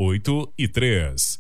8h03.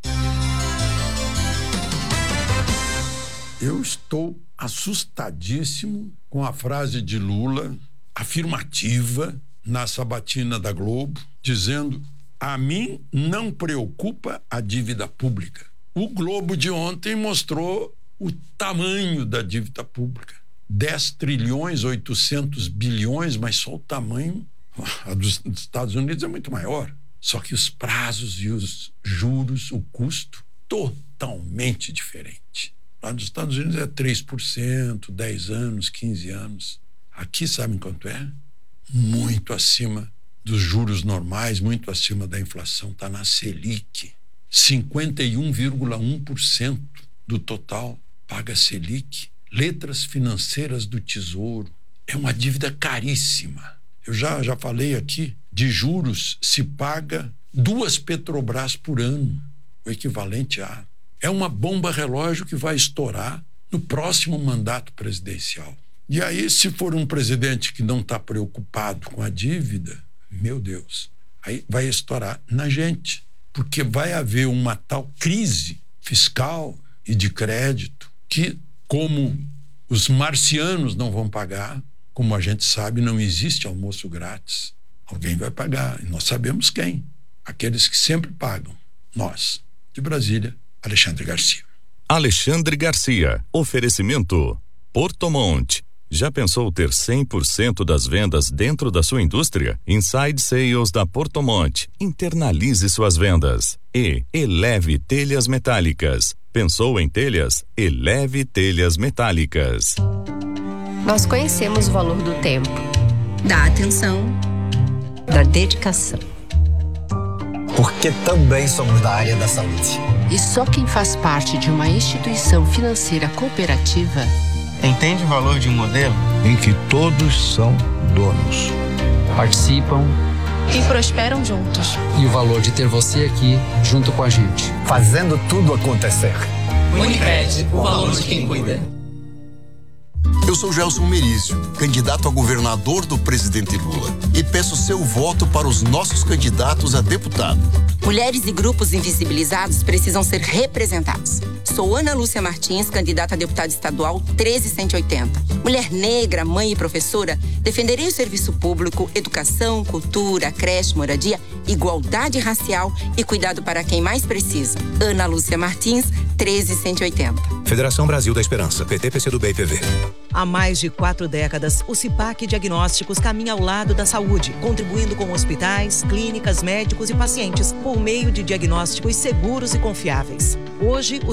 Eu estou assustadíssimo com a frase de Lula, afirmativa, na sabatina da Globo, dizendo: a mim não preocupa a dívida pública. O Globo de ontem mostrou o tamanho da dívida pública. 10 trilhões, 800 bilhões, mas só o tamanho. A dos Estados Unidos é muito maior. Só que os prazos e os juros, o custo, totalmente diferente. Lá nos Estados Unidos é 3%, 10 anos, 15 anos. Aqui, sabem quanto é? Muito acima dos juros normais, muito acima da inflação. Está na Selic. 51,1% do total paga Selic. Letras financeiras do Tesouro. É uma dívida caríssima. Eu já falei aqui, de juros se paga 2 Petrobras por ano, o equivalente a... É uma bomba relógio que vai estourar no próximo mandato presidencial. E aí, se for um presidente que não está preocupado com a dívida, meu Deus, aí vai estourar na gente, porque vai haver uma tal crise fiscal e de crédito que, como os marcianos não vão pagar, como a gente sabe, não existe almoço grátis. Alguém vai pagar, e nós sabemos quem. Aqueles que sempre pagam. Nós. De Brasília, Alexandre Garcia. Alexandre Garcia. Oferecimento Porto Monte. Já pensou ter 100% das vendas dentro da sua indústria? Inside Sales da Porto Monte. Internalize suas vendas. E Eleve Telhas Metálicas. Pensou em telhas? Eleve Telhas Metálicas. Nós conhecemos o valor do tempo, da atenção, da dedicação. Porque também somos da área da saúde. E só quem faz parte de uma instituição financeira cooperativa entende o valor de um modelo em que todos são donos, participam e prosperam juntos. E o valor de ter você aqui junto com a gente, fazendo tudo acontecer. Unicred, o valor de quem cuida. Eu sou Gelson Merizio, candidato a governador do presidente Lula, e peço seu voto para os nossos candidatos a deputado. Mulheres e grupos invisibilizados precisam ser representados. Sou Ana Lúcia Martins, candidata a deputada estadual 13180. Mulher negra, mãe e professora, defenderei o serviço público, educação, cultura, creche, moradia, igualdade racial e cuidado para quem mais precisa. Ana Lúcia Martins, 13180. Federação Brasil da Esperança, PT, PCdoB e PV. Há mais de 4 décadas, o CIPAC Diagnósticos caminha ao lado da saúde, contribuindo com hospitais, clínicas, médicos e pacientes por meio de diagnósticos seguros e confiáveis. Hoje, o